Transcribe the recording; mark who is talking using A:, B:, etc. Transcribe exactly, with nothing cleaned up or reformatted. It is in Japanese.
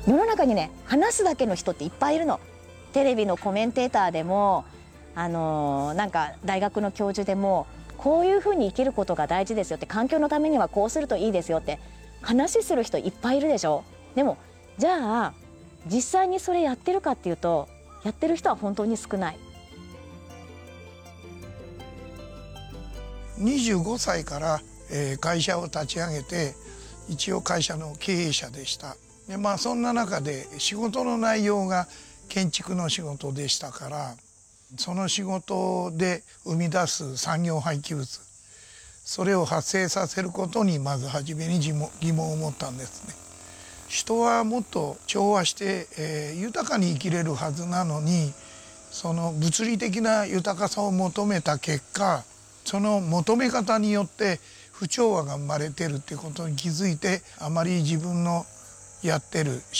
A: 世の中にね話すだけの人っていっぱいいるの。テレビのコメンテーターでもあのー、なんか大学の教授でもこういうふうに生きることが大事ですよって、環境のためにはこうするといいですよって話する人いっぱいいるでしょ。でもじゃあ実際にそれやってるかっていうと、やってる人は本当に少ない。
B: にじゅうごさいから、えー、会社を立ち上げて、一応会社の経営者でした。でまあそんな中で仕事の内容が建築の仕事でしたから、その仕事で生み出す産業廃棄物、それを発生させることにまず初めに疑問疑問を持ったんですね。人はもっと調和して、えー、豊かに生きれるはずなのに、その物理的な豊かさを求めた結果、その求め方によって不調和が生まれてるっていうことに気づいて、あまり自分のやってる